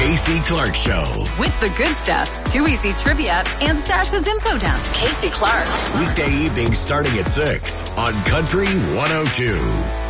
Casey Clark Show. With the good stuff, Too Easy Trivia, and Sasha's Info Dump. Casey Clark. Weekday evenings starting at 6 on Country 102.